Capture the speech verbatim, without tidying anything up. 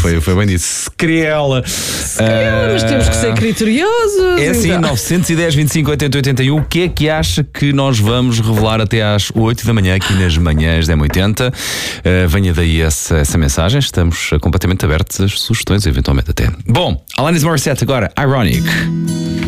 foi, foi bem disso. Skrilla. Skrilla, mas temos que ser criteriosos. É assim, então. nove um zero, vinte e cinco, oitenta, oitenta e um. O que é que acha que nós vamos revelar até às oito da manhã aqui nas manhãs da M oitenta? Uh, venha daí essa, essa mensagem. Estamos completamente abertos às sugestões, eventualmente até. Bom, Alanis Morissette agora, Ironic.